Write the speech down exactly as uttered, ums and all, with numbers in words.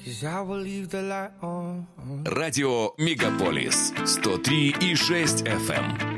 Радио Мегаполис сто три и шесть эф эм.